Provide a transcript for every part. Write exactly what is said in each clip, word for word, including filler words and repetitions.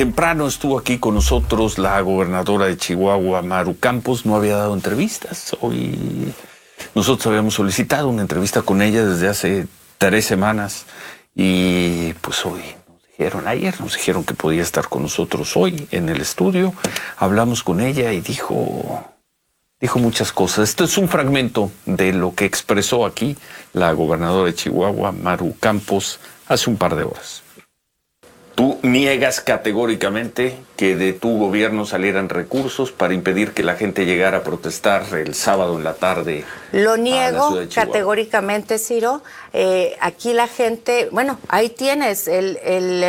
temprano estuvo aquí con nosotros la gobernadora de Chihuahua, Maru Campos. No había dado entrevistas. Hoy nosotros habíamos solicitado una entrevista con ella desde hace tres semanas y pues hoy nos dijeron, ayer nos dijeron que podía estar con nosotros hoy en el estudio. Hablamos con ella y dijo, dijo muchas cosas. Este es un fragmento de lo que expresó aquí la gobernadora de Chihuahua, Maru Campos, hace un par de horas. Tú niegas categóricamente que de tu gobierno salieran recursos para impedir que la gente llegara a protestar el sábado en la tarde. Lo niego categóricamente, Ciro. Eh, aquí la gente, bueno, ahí tienes el, el,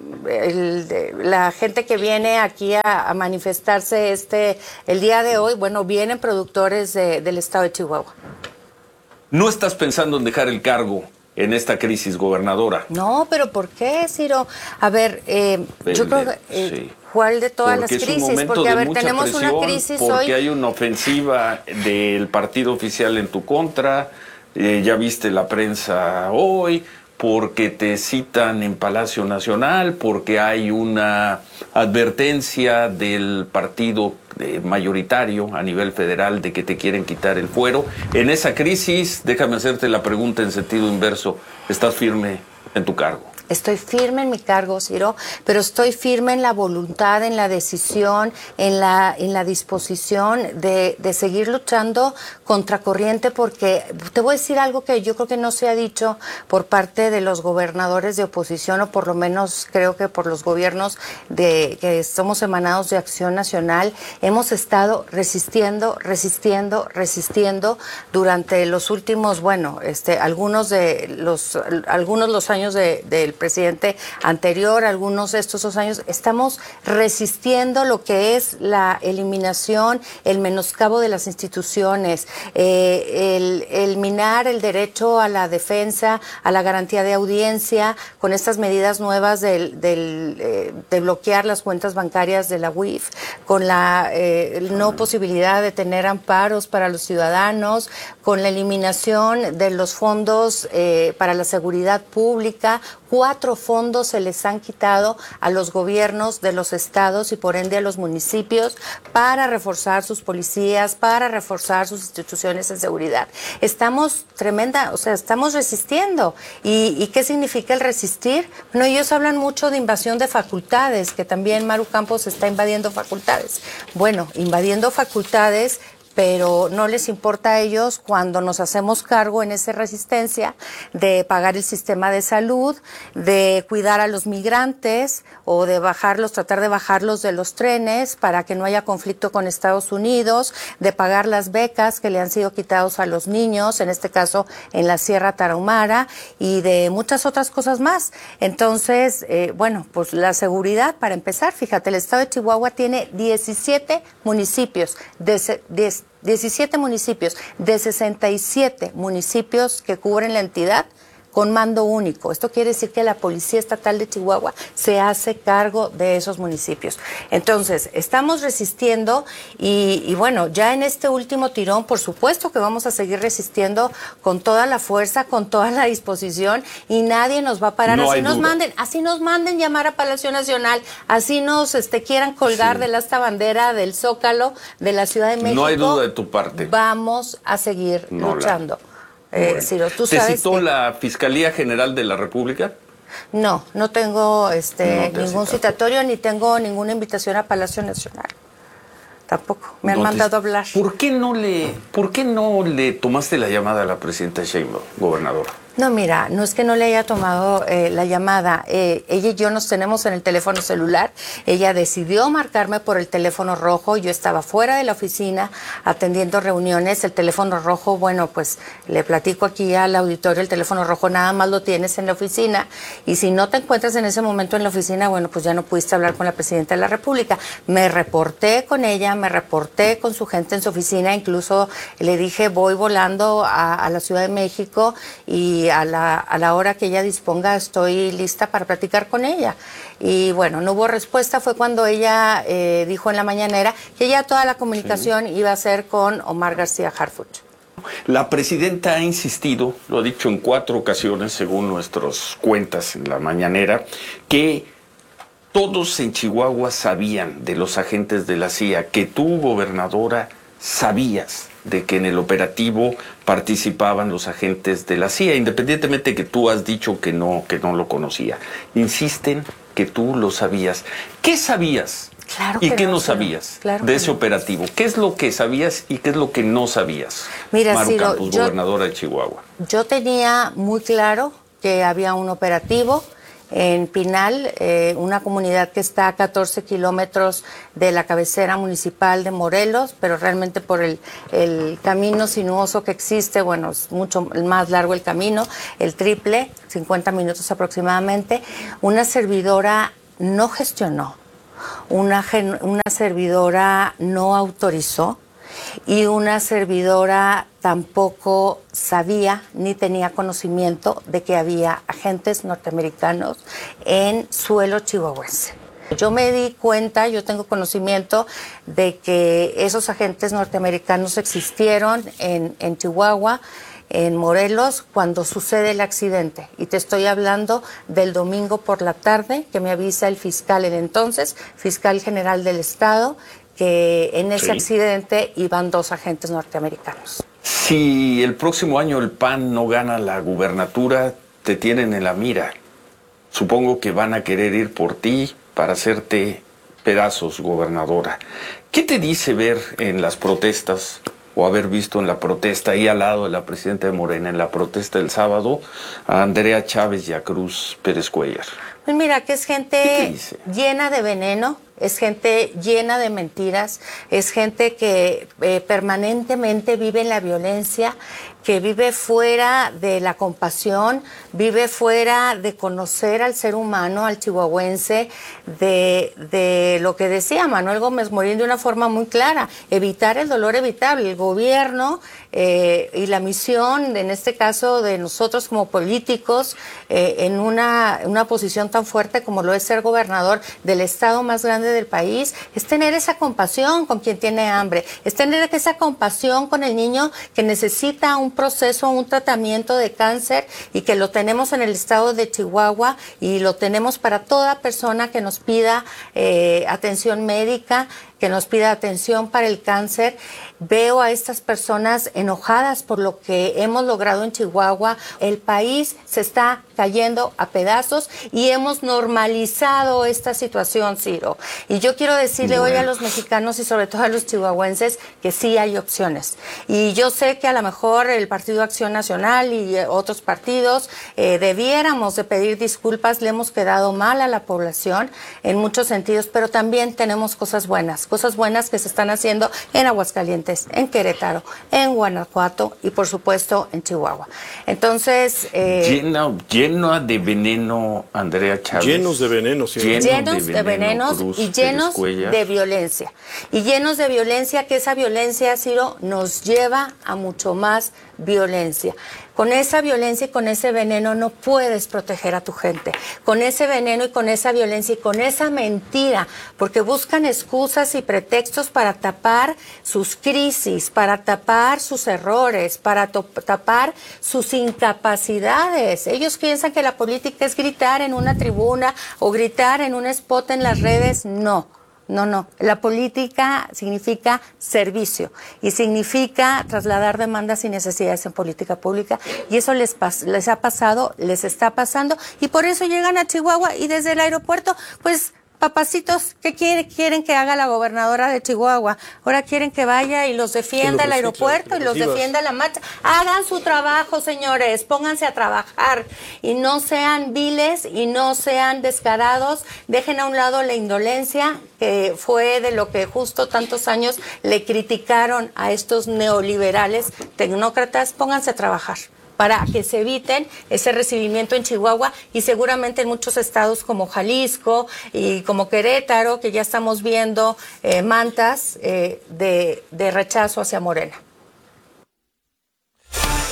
el, el, la gente que viene aquí a, a manifestarse este el día de hoy. Bueno, vienen productores de, del estado de Chihuahua. ¿No estás pensando en dejar el cargo en esta crisis, gobernadora? No, pero ¿por qué, Ciro? A ver, eh, yo creo que eh, sí. ¿Cuál de todas porque las crisis? Porque, a ver, tenemos presión, una crisis porque hoy. Porque hay una ofensiva del partido oficial en tu contra, eh, ya viste la prensa hoy, porque te citan en Palacio Nacional, porque hay una advertencia del partido eh, mayoritario a nivel federal de que te quieren quitar el fuero. En esa crisis, déjame hacerte la pregunta en sentido inverso, ¿estás firme en tu cargo? Estoy firme en mi cargo, Ciro, pero estoy firme en la voluntad, en la decisión, en la, en la disposición de, de seguir luchando contracorriente, porque te voy a decir algo que yo creo que no se ha dicho por parte de los gobernadores de oposición, o por lo menos creo que por los gobiernos de que somos emanados de Acción Nacional. Hemos estado resistiendo, resistiendo, resistiendo durante los últimos, bueno, este, algunos de los, algunos los años de, del presidente anterior, algunos de estos dos años, estamos resistiendo lo que es la eliminación, el menoscabo de las instituciones, eh, el, el minar el derecho a la defensa, a la garantía de audiencia, con estas medidas nuevas del, del, eh, de bloquear las cuentas bancarias de la U I F, con la eh, no posibilidad de tener amparos para los ciudadanos, con la eliminación de los fondos eh, para la seguridad pública. Cuatro fondos se les han quitado a los gobiernos de los estados y por ende a los municipios para reforzar sus policías, para reforzar sus instituciones de seguridad. Estamos tremenda, o sea, estamos resistiendo. ¿Y, y qué significa el resistir? Bueno, ellos hablan mucho de invasión de facultades, que también Maru Campos está invadiendo facultades. Bueno, invadiendo facultades, pero no les importa a ellos cuando nos hacemos cargo en esa resistencia de pagar el sistema de salud, de cuidar a los migrantes o de bajarlos, tratar de bajarlos de los trenes para que no haya conflicto con Estados Unidos, de pagar las becas que le han sido quitados a los niños, en este caso en la Sierra Tarahumara, y de muchas otras cosas más. Entonces, eh, bueno, pues la seguridad, para empezar, fíjate, el estado de Chihuahua tiene diecisiete municipios, de, de diecisiete municipios de sesenta y siete municipios que cubren la entidad con mando único. Esto quiere decir que la Policía Estatal de Chihuahua se hace cargo de esos municipios. Entonces, estamos resistiendo y, y bueno, ya en este último tirón, por supuesto que vamos a seguir resistiendo con toda la fuerza, con toda la disposición, y nadie nos va a parar. No así nos duda. manden, así nos manden llamar a Palacio Nacional, así nos este, quieran colgar sí. de esta bandera del Zócalo de la Ciudad de México. No hay duda de tu parte. Vamos a seguir no luchando. La... Eh, bueno. Ciro, ¿tú ¿Te sabes citó que... la Fiscalía General de la República? No, no tengo este no ningún citatorio ni tengo ninguna invitación a Palacio Nacional. Tampoco. Me han no mandado te... a hablar. ¿Por qué no le, por qué no le tomaste la llamada a la presidenta Sheinbaum, gobernadora? No, mira, no es que no le haya tomado eh, la llamada. Eh, ella y yo nos tenemos en el teléfono celular. Ella decidió marcarme por el teléfono rojo. Yo estaba fuera de la oficina atendiendo reuniones. El teléfono rojo, bueno, pues le platico aquí al auditorio, el teléfono rojo nada más lo tienes en la oficina. Y si no te encuentras en ese momento en la oficina, bueno, pues ya no pudiste hablar con la presidenta de la República. Me reporté con ella, me reporté con su gente en su oficina. Incluso le dije, voy volando a, a la Ciudad de México y A la, a la hora que ella disponga estoy lista para platicar con ella. Y bueno, no hubo respuesta. Fue cuando ella eh, dijo en la mañanera que ya toda la comunicación sí. iba a ser con Omar García Harfuch. La presidenta ha insistido, lo ha dicho en cuatro ocasiones según nuestras cuentas en la mañanera, que todos en Chihuahua sabían de los agentes de la C I A, que tú, gobernadora, sabías de que en el operativo participaban los agentes de la C I A, independientemente que tú has dicho que no, que no lo conocía. Insisten que tú lo sabías. ¿Qué sabías? Claro ¿Y que qué no, no Ciro. sabías Claro de que ese no. operativo? ¿Qué es lo que sabías y qué es lo que no sabías? Mira, Maru Ciro, Campos, yo- gobernadora de Chihuahua. Yo tenía muy claro que había un operativo en Pinal, eh, una comunidad que está a catorce kilómetros de la cabecera municipal de Morelos, pero realmente por el, el camino sinuoso que existe, bueno, es mucho más largo el camino, el triple, cincuenta minutos aproximadamente. Una servidora no gestionó, una, gen- una servidora no autorizó, y una servidora tampoco sabía ni tenía conocimiento de que había agentes norteamericanos en suelo chihuahuense. Yo me di cuenta, yo tengo conocimiento de que esos agentes norteamericanos existieron en, en Chihuahua, en Morelos, cuando sucede el accidente. Y te estoy hablando del domingo por la tarde, que me avisa el fiscal, el entonces fiscal general del estado, que en ese Sí. accidente iban dos agentes norteamericanos. Si el próximo año el P A N no gana la gubernatura, te tienen en la mira. Supongo que van a querer ir por ti para hacerte pedazos, gobernadora. ¿Qué te dice ver en las protestas o haber visto en la protesta ahí al lado de la presidenta de Morena, en la protesta del sábado, a Andrea Chávez y a Cruz Pérez Cuellar? Pues mira, que es ¿Qué te gente dice? llena de veneno, es gente llena de mentiras, es gente que eh, permanentemente vive en la violencia, que vive fuera de la compasión, vive fuera de conocer al ser humano, al chihuahuense, de, de lo que decía Manuel Gómez Morín de una forma muy clara, evitar el dolor evitable. El gobierno eh, y la misión, en este caso de nosotros como políticos, eh, en una, una posición tan fuerte como lo es ser gobernador del estado más grande del país, es tener esa compasión con quien tiene hambre, es tener esa compasión con el niño que necesita un proceso, un tratamiento de cáncer, y que lo tenemos en el estado de Chihuahua y lo tenemos para toda persona que nos pida eh, atención médica, que nos pida atención para el cáncer. Veo a estas personas enojadas por lo que hemos logrado en Chihuahua. El país se está cayendo a pedazos y hemos normalizado esta situación, Ciro. Y yo quiero decirle Bueno. hoy a los mexicanos y sobre todo a los chihuahuenses que sí hay opciones. Y yo sé que a lo mejor el Partido Acción Nacional y eh, otros partidos eh, debiéramos de pedir disculpas, le hemos quedado mal a la población en muchos sentidos, pero también tenemos cosas buenas. Cosas buenas que se están haciendo en Aguascalientes, en Querétaro, en Guanajuato y por supuesto en Chihuahua. Entonces, eh, Llena, llena de veneno, Andrea Chávez. Llenos de veneno, sí. Lleno llenos de, venenos Cruz y Pérez llenos Cuellar. de violencia. Y llenos de violencia, que esa violencia, Ciro, nos lleva a mucho más violencia. Con esa violencia y con ese veneno no puedes proteger a tu gente. Con ese veneno y con esa violencia y con esa mentira, porque buscan excusas y pretextos para tapar sus crisis, para tapar sus errores, para tapar sus incapacidades. Ellos piensan que la política es gritar en una tribuna o gritar en un spot en las redes. No. No, no. La política significa servicio y significa trasladar demandas y necesidades en política pública, y eso les, pas les ha pasado, les está pasando, y por eso llegan a Chihuahua y desde el aeropuerto, pues, papacitos, ¿qué quiere, quieren que haga la gobernadora de Chihuahua? Ahora quieren que vaya y los defienda el los aeropuerto recibas, y los recibas. defienda la marcha. Hagan su trabajo, señores, pónganse a trabajar y no sean viles y no sean descarados. Dejen a un lado la indolencia, que fue de lo que justo tantos años le criticaron a estos neoliberales tecnócratas. Pónganse a trabajar para que se eviten ese recibimiento en Chihuahua y seguramente en muchos estados como Jalisco y como Querétaro, que ya estamos viendo eh, mantas eh, de, de rechazo hacia Morena.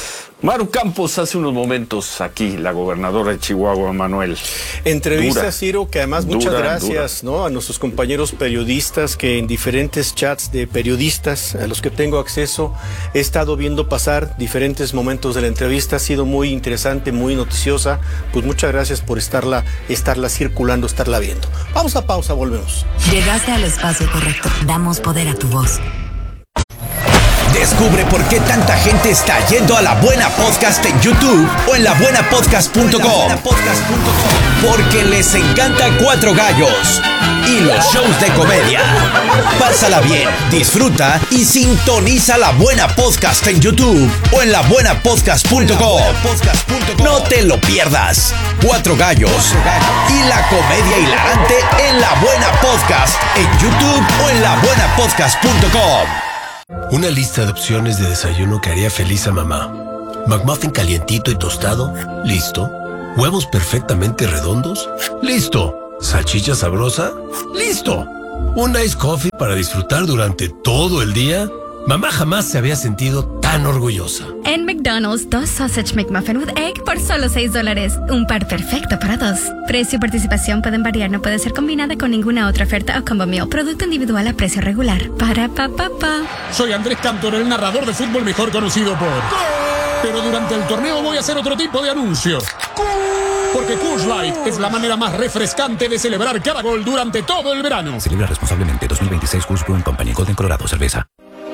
Maru Campos, hace unos momentos aquí, la gobernadora de Chihuahua, Manuel. Entrevista, Dura, Ciro, que además muchas dura, gracias dura. ¿no? a nuestros compañeros periodistas que en diferentes chats de periodistas a los que tengo acceso he estado viendo pasar diferentes momentos de la entrevista. Ha sido muy interesante, muy noticiosa. Pues muchas gracias por estarla, estarla circulando, estarla viendo. Vamos a pausa, volvemos. Llegaste al espacio correcto. Damos poder a tu voz. Descubre por qué tanta gente está yendo a La Buena Podcast en YouTube o en la buena podcast punto com. Porque les encanta Cuatro Gallos y los shows de comedia. Pásala bien, disfruta y sintoniza La Buena Podcast en YouTube o en la buena podcast punto com. No te lo pierdas. Cuatro Gallos y la comedia hilarante en La Buena Podcast en YouTube o en la buena podcast punto com. Una lista de opciones de desayuno que haría feliz a mamá. McMuffin calientito y tostado, listo. Huevos perfectamente redondos, listo. Salchicha sabrosa, listo. Un ice coffee para disfrutar durante todo el día. Mamá jamás se había sentido tan orgullosa. En McDonald's, dos Sausage McMuffin with Egg por solo seis dólares. Un par perfecto para dos. Precio y participación pueden variar, no puede ser combinada con ninguna otra oferta o combo meal. Producto individual a precio regular. Para pa pa pa. Soy Andrés Cantor, el narrador de fútbol mejor conocido por... Pero durante el torneo voy a hacer otro tipo de anuncio. Porque Coors Light es la manera más refrescante de celebrar cada gol durante todo el verano. Celebra responsablemente. Dos mil veintiséis Coors Brewing Company. Golden, Colorado. Cerveza.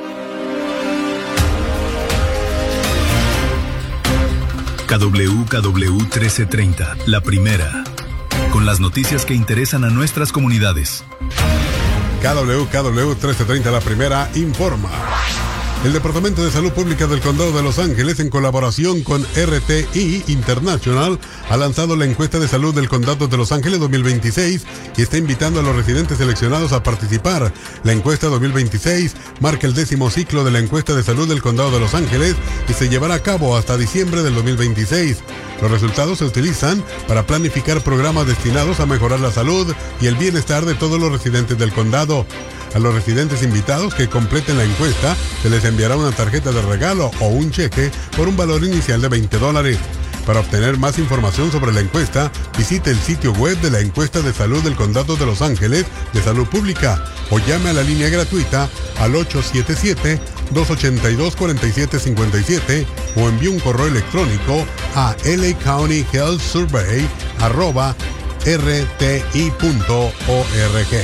K W K W trece treinta, la primera, con las noticias que interesan a nuestras comunidades. K W K W trece treinta, la primera, informa. El Departamento de Salud Pública del Condado de Los Ángeles, en colaboración con R T I International, ha lanzado la encuesta de salud del Condado de Los Ángeles dos mil veintiséis y está invitando a los residentes seleccionados a participar. La encuesta dos mil veintiséis marca el décimo ciclo de la encuesta de salud del Condado de Los Ángeles y se llevará a cabo hasta diciembre del dos mil veintiséis. Los resultados se utilizan para planificar programas destinados a mejorar la salud y el bienestar de todos los residentes del condado. A los residentes invitados que completen la encuesta se les enviará una tarjeta de regalo o un cheque por un valor inicial de veinte dólares. Para obtener más información sobre la encuesta, visite el sitio web de la encuesta de salud del Condado de Los Ángeles de Salud Pública o llame a la línea gratuita al ocho siete siete, dos ocho dos, cuatro siete cinco siete o envíe un correo electrónico a l a county health survey arroba r t i punto org.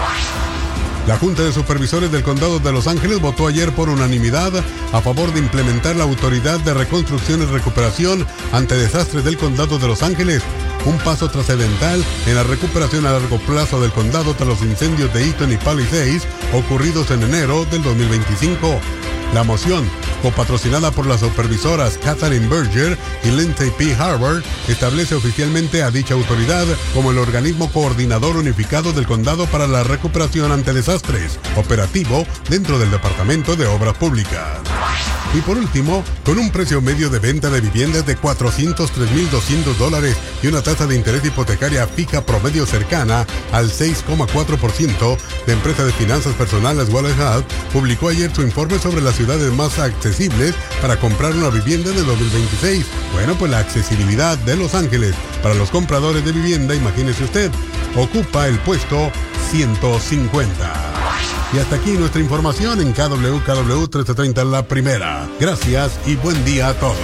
La Junta de Supervisores del Condado de Los Ángeles votó ayer por unanimidad a favor de implementar la Autoridad de Reconstrucción y Recuperación ante Desastres del Condado de Los Ángeles, un paso trascendental en la recuperación a largo plazo del condado tras los incendios de Eaton y Palisades ocurridos en enero del dos mil veinticinco. La moción, copatrocinada por las supervisoras Catherine Berger y Lindsay P. Harvard, establece oficialmente a dicha autoridad como el organismo coordinador unificado del condado para la recuperación ante desastres, operativo dentro del Departamento de Obras Públicas. Y por último, con un precio medio de venta de viviendas de cuatrocientos tres mil doscientos dólares y una tasa de interés hipotecaria fija promedio cercana al seis coma cuatro por ciento, la empresa de finanzas personales Wallet Hub publicó ayer su informe sobre las ciudades más accesibles para comprar una vivienda en el dos mil veintiséis. Bueno, pues la accesibilidad de Los Ángeles para los compradores de vivienda, imagínese usted, ocupa el puesto ciento cincuenta. Y hasta aquí nuestra información en K W K W trece treinta, la primera. Gracias y buen día a todos.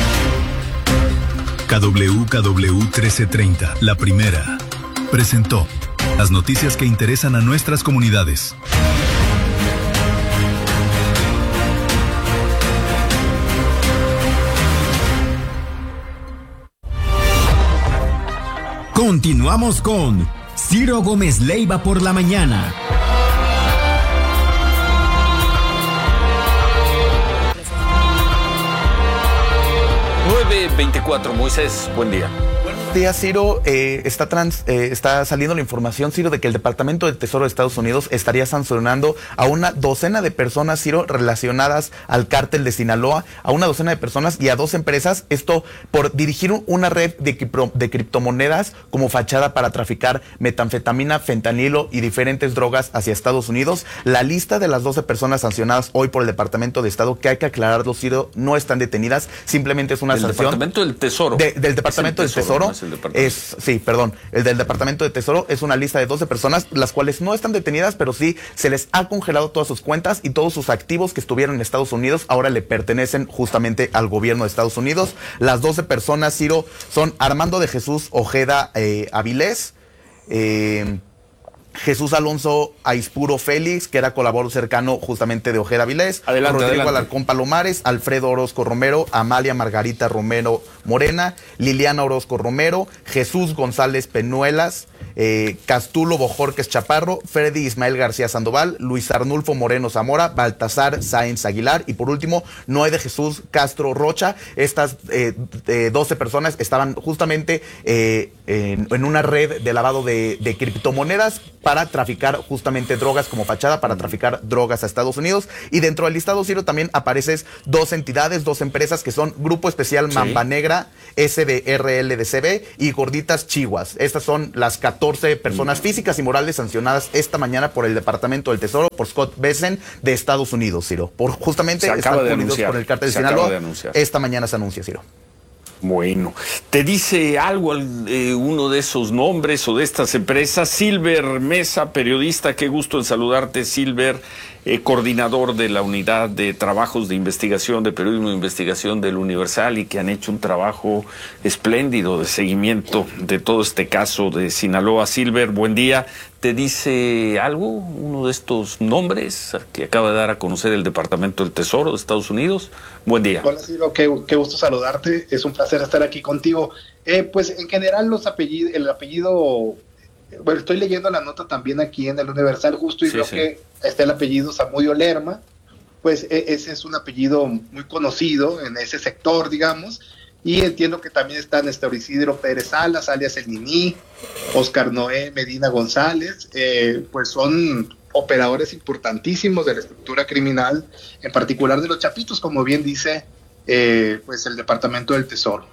K W K W trece treinta, la primera, presentó las noticias que interesan a nuestras comunidades. Continuamos con Ciro Gómez Leiva por la mañana. nueve veinticuatro, Moisés, buen día. Bueno, estos días, Ciro, eh, está, trans, eh, está saliendo la información, Ciro, de que el Departamento del Tesoro de Estados Unidos estaría sancionando a una docena de personas, Ciro, relacionadas al cártel de Sinaloa, a una docena de personas y a dos empresas, esto por dirigir una red de, cripto, de criptomonedas como fachada para traficar metanfetamina, fentanilo y diferentes drogas hacia Estados Unidos. La lista de las doce personas sancionadas hoy por el Departamento de Estado, que hay que aclararlo, Ciro, no están detenidas, simplemente es una ¿El sanción. Departamento del Tesoro? De, del Departamento del Tesoro. No es, el departamento. es sí, perdón, el del Departamento de Tesoro es una lista de doce personas, las cuales no están detenidas, pero sí se les ha congelado todas sus cuentas y todos sus activos que estuvieron en Estados Unidos ahora le pertenecen justamente al gobierno de Estados Unidos. Las doce personas, Ciro, son Armando de Jesús Ojeda eh, Avilés, eh, Jesús Alonso Aispuro Félix, que era colaborador cercano justamente de Ojeda Avilés, adelante, Rodrigo adelante. Alarcón Palomares, Alfredo Orozco Romero, Amalia Margarita Romero Morena, Liliana Orozco Romero, Jesús González Penuelas, eh, Castulo Bojorques Chaparro, Freddy Ismael García Sandoval, Luis Arnulfo Moreno Zamora, Baltasar Sáenz Aguilar y por último Noé de Jesús Castro Rocha. Estas eh, eh, doce personas estaban justamente eh, en, en una red de lavado de, de criptomonedas para traficar justamente drogas como fachada, para traficar drogas a Estados Unidos. Y dentro del listado, Ciro, también aparecen dos entidades, dos empresas que son Grupo Especial sí. Mamba Negra, S D R L D C B y Gorditas Chihuas. Estas son las catorce personas mm. físicas y morales sancionadas esta mañana por el Departamento del Tesoro, por Scott Bessent de Estados Unidos, Ciro. Por justamente estar unidos por el cártel de Sinaloa. Esta mañana se anuncia, Ciro. Bueno, ¿te dice algo eh, uno de esos nombres o de estas empresas? Silver Mesa, periodista, qué gusto en saludarte, Silver, eh, coordinador de la Unidad de Trabajos de Investigación, de Periodismo de Investigación del Universal y que han hecho un trabajo espléndido de seguimiento de todo este caso de Sinaloa. Silver, buen día. ¿Te dice algo uno de estos nombres que acaba de dar a conocer el Departamento del Tesoro de Estados Unidos? Buen día. Hola, Ciro, qué, qué gusto saludarte. Es un placer estar aquí contigo. Eh, pues en general los apellidos, el apellido, bueno, estoy leyendo la nota también aquí en el Universal justo y sí, veo sí. que está el apellido Zamudio Lerma. Pues e, ese es un apellido muy conocido en ese sector, digamos. Y entiendo que también están Néstor Isidro Pérez Salas, alias El Niní, Oscar Noé Medina González, eh, pues son operadores importantísimos de la estructura criminal, en particular de los Chapitos, como bien dice eh, pues el Departamento del Tesoro.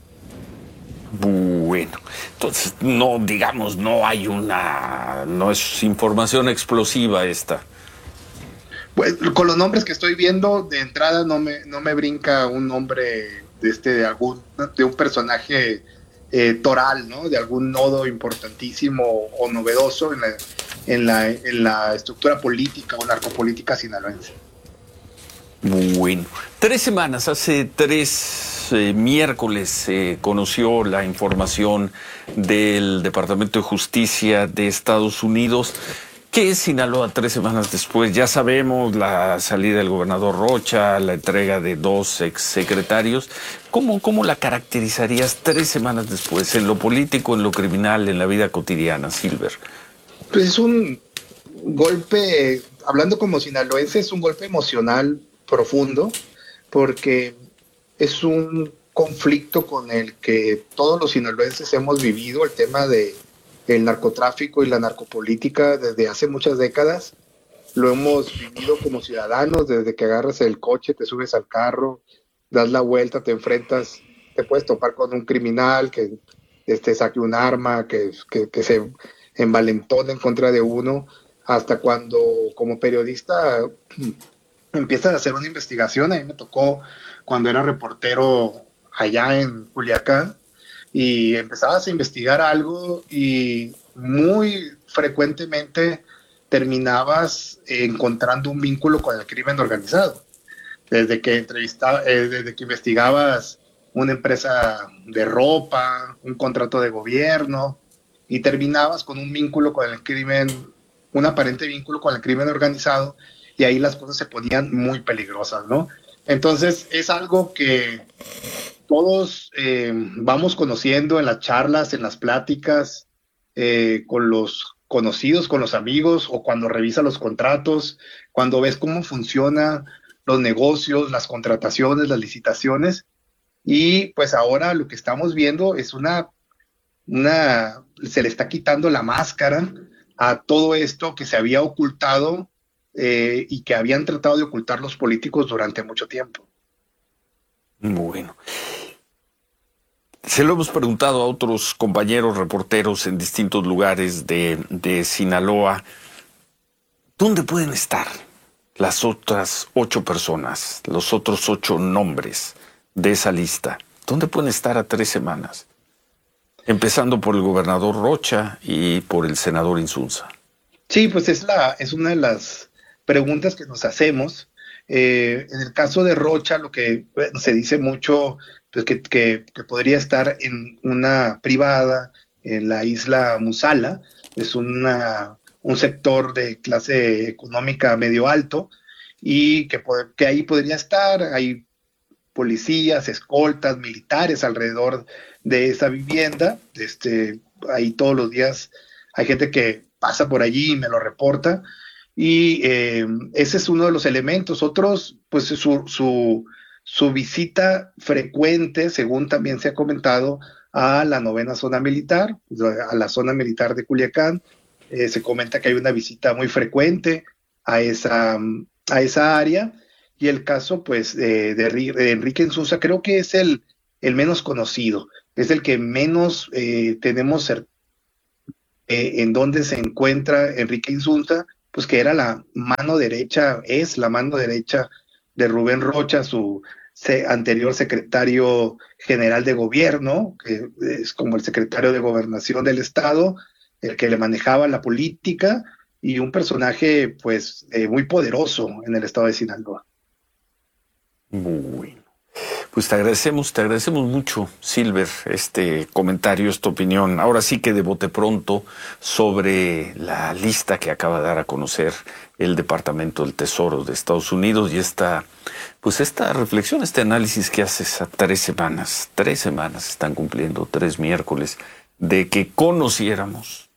Bueno, entonces no, digamos, no hay una, no es información explosiva esta. Pues con los nombres que estoy viendo, de entrada no me, no me brinca un nombre de este de algún de un personaje eh, toral, ¿no? De algún nodo importantísimo o novedoso en la, en la en la estructura política o narcopolítica sinaloense. Bueno, tres semanas, hace tres eh, miércoles se eh, conoció la información del Departamento de Justicia de Estados Unidos. ¿Qué es Sinaloa tres semanas después? Ya sabemos la salida del gobernador Rocha, la entrega de dos exsecretarios. ¿Cómo, cómo la caracterizarías tres semanas después, en lo político, en lo criminal, en la vida cotidiana, Silver? Pues es un golpe, hablando como sinaloense, es un golpe emocional profundo, porque es un conflicto con el que todos los sinaloenses hemos vivido, el tema de el narcotráfico y la narcopolítica desde hace muchas décadas. Lo hemos vivido como ciudadanos, desde que agarras el coche, te subes al carro, das la vuelta, te enfrentas, te puedes topar con un criminal que este, saque un arma, que, que, que se envalentone en contra de uno, hasta cuando como periodista empiezas a hacer una investigación. A mí me tocó cuando era reportero allá en Culiacán, y empezabas a investigar algo y muy frecuentemente terminabas encontrando un vínculo con el crimen organizado. Desde que entrevistaba, eh, desde que investigabas una empresa de ropa, un contrato de gobierno, y terminabas con un vínculo con el crimen, un aparente vínculo con el crimen organizado, y ahí las cosas se ponían muy peligrosas, ¿no? Entonces es algo que todos eh, vamos conociendo en las charlas, en las pláticas, eh, con los conocidos, con los amigos, o cuando revisas los contratos, cuando ves cómo funcionan los negocios, las contrataciones, las licitaciones. Y pues ahora lo que estamos viendo es una una, se le está quitando la máscara a todo esto que se había ocultado eh, y que habían tratado de ocultar los políticos durante mucho tiempo. Bueno. Se lo hemos preguntado a otros compañeros reporteros en distintos lugares de, de Sinaloa. ¿Dónde pueden estar las otras ocho personas, los otros ocho nombres de esa lista? ¿Dónde pueden estar a tres semanas? Empezando por el gobernador Rocha y por el senador Insunza. Sí, pues es, la, es una de las preguntas que nos hacemos. Eh, en el caso de Rocha, lo que bueno, se dice mucho, pues que, que, que podría estar en una privada, en la isla Musala, es una, un sector de clase económica medio alto, y que, que ahí podría estar, hay policías, escoltas, militares alrededor de esa vivienda. Este, ahí todos los días hay gente que pasa por allí y me lo reporta, y eh, ese es uno de los elementos. Otros, pues su, su, su visita frecuente, según también se ha comentado, a la novena zona militar, a la zona militar de Culiacán. Eh, se comenta que hay una visita muy frecuente a esa, a esa área. Y el caso, pues, de, de, de Enrique Insunza creo que es el, el menos conocido, es el que menos eh, tenemos eh, en donde se encuentra Enrique Insunza, pues que era la mano derecha, es la mano derecha de Rubén Rocha, su se, anterior secretario general de gobierno, que es como el secretario de gobernación del estado, el que le manejaba la política, y un personaje, pues, eh, muy poderoso en el estado de Sinaloa. Bueno, pues te agradecemos, te agradecemos mucho, Silver, este comentario, esta opinión. Ahora sí que de bote pronto sobre la lista que acaba de dar a conocer el Departamento del Tesoro de Estados Unidos y esta, pues esta reflexión, este análisis que haces a tres semanas, tres semanas están cumpliendo, tres miércoles, de que conociéramos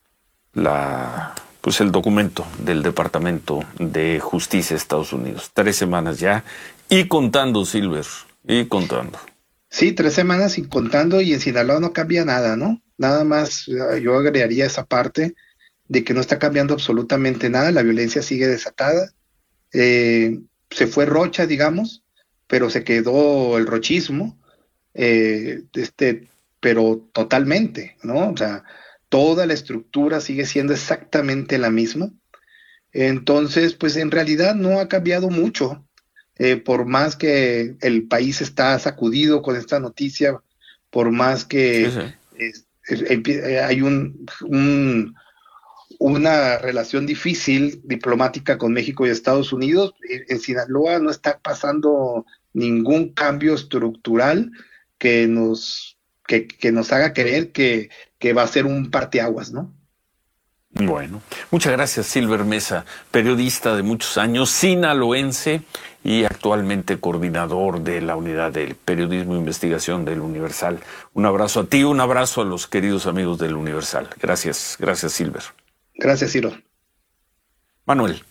la... pues el documento del Departamento de Justicia de Estados Unidos. Tres semanas ya, y contando, Silver, y contando. Sí, tres semanas y contando, y en Sinaloa no cambia nada, ¿no? Nada más, yo agregaría esa parte de que no está cambiando absolutamente nada, la violencia sigue desatada. Eh, se fue Rocha, digamos, pero se quedó el rochismo, eh, este, pero totalmente, ¿no? O sea, toda la estructura sigue siendo exactamente la misma. Entonces, pues en realidad no ha cambiado mucho. Eh, por más que el país está sacudido con esta noticia, por más que sí, sí. Eh, eh, hay un, un, una relación difícil diplomática con México y Estados Unidos, en, en Sinaloa no está pasando ningún cambio estructural que nos, que, que nos haga creer que que va a ser un parteaguas, ¿no? Bueno, muchas gracias, Silver Mesa, periodista de muchos años, sinaloense y actualmente coordinador de la unidad de periodismo e investigación del Universal. Un abrazo a ti, un abrazo a los queridos amigos del Universal. Gracias, gracias, Silver. Gracias, Ciro. Manuel.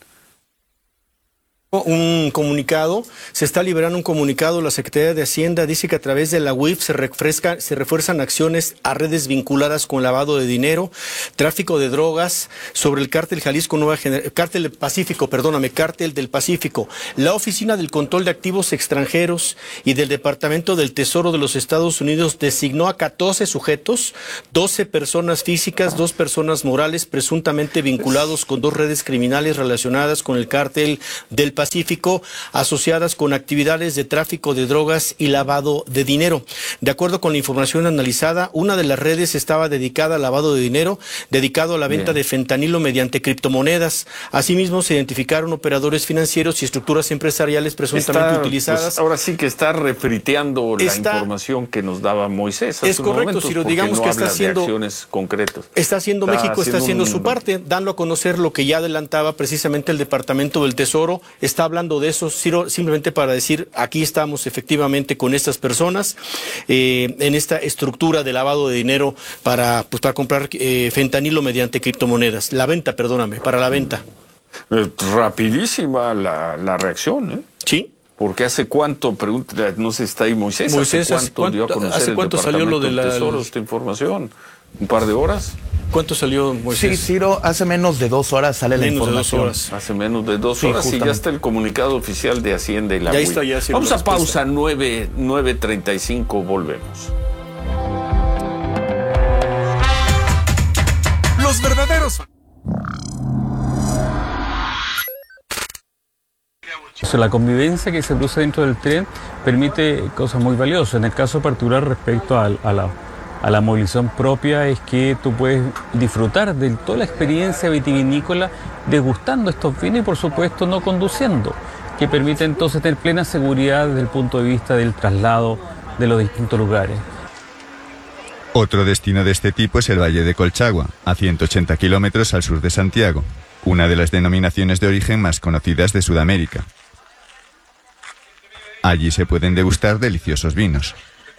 Un comunicado, se está liberando un comunicado, la Secretaría de Hacienda dice que a través de la U I F se, refresca, se refuerzan acciones a redes vinculadas con lavado de dinero, tráfico de drogas, sobre el cártel Jalisco Nueva Generación, cártel del Pacífico, perdóname, cártel del Pacífico. La Oficina del Control de Activos Extranjeros y del Departamento del Tesoro de los Estados Unidos designó a catorce sujetos, doce personas físicas, dos personas morales, presuntamente vinculados con dos redes criminales relacionadas con el cártel del Pacífico, asociadas con actividades de tráfico de drogas y lavado de dinero. De acuerdo con la información analizada, una de las redes estaba dedicada al lavado de dinero, dedicado a la venta Bien. de fentanilo mediante criptomonedas. Asimismo, se identificaron operadores financieros y estructuras empresariales presuntamente está, utilizadas. Pues, ahora sí que está refriteando está, la información que nos daba Moisés. Es correcto, Ciro, digamos no que está haciendo acciones concretas. Está haciendo está México, está haciendo un, su parte, dando a conocer lo que ya adelantaba precisamente el Departamento del Tesoro. Está hablando de eso, Ciro, simplemente para decir, aquí estamos efectivamente con estas personas, eh, en esta estructura de lavado de dinero para, pues, para comprar eh, fentanilo mediante criptomonedas. La venta, perdóname, para la venta. Eh, rapidísima la, la reacción, ¿eh? Sí. Porque hace cuánto, pregunta, no sé si está ahí Moisés, Moisés ¿hace cuánto, dio a conocer ¿hace el cuánto salió lo de la, Tesoro esta información? ¿Un par de horas? ¿Cuánto salió Moisés? Sí, Ciro, hace menos de dos horas sale menos la información. De dos horas. Hace menos de dos sí, horas justamente. y ya está el comunicado oficial de Hacienda y la ya U I. está, ya Vamos a pausa, nueve treinta y cinco, volvemos. Los verdaderos. La convivencia que se produce dentro del tren permite cosas muy valiosas. En el caso particular respecto a, a, la, a la movilización propia es que tú puedes disfrutar de toda la experiencia vitivinícola degustando estos vinos y por supuesto no conduciendo, que permite entonces tener plena seguridad desde el punto de vista del traslado de los distintos lugares. Otro destino de este tipo es el Valle de Colchagua, a ciento ochenta kilómetros al sur de Santiago, una de las denominaciones de origen más conocidas de Sudamérica. Allí se pueden degustar deliciosos vinos.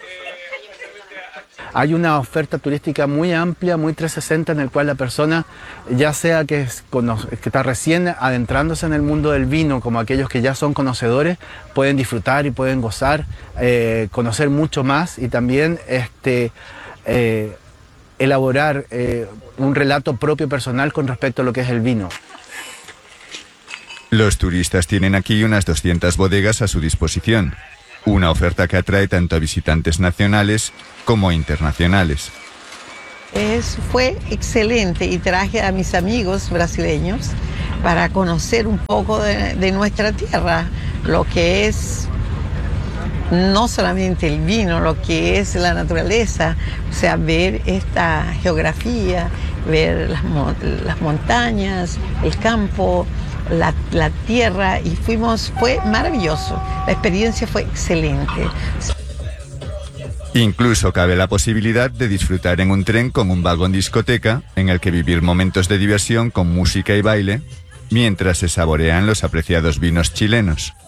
Hay una oferta turística muy amplia, muy trescientos sesenta, en el cual la persona, ya sea que, es, que está recién adentrándose en el mundo del vino, como aquellos que ya son conocedores, pueden disfrutar y pueden gozar, eh, conocer mucho más y también este, eh, elaborar eh, un relato propio personal con respecto a lo que es el vino. Los turistas tienen aquí unas doscientas bodegas a su disposición, una oferta que atrae tanto a visitantes nacionales como internacionales. Es, fue excelente y traje a mis amigos brasileños para conocer un poco de, de nuestra tierra, lo que es no solamente el vino, lo que es la naturaleza, o sea, ver esta geografía, ver las, las montañas, el campo, La, la tierra, y fuimos, fue maravilloso, la experiencia fue excelente. Incluso cabe la posibilidad de disfrutar en un tren con un vagón discoteca en el que vivir momentos de diversión con música y baile mientras se saborean los apreciados vinos chilenos.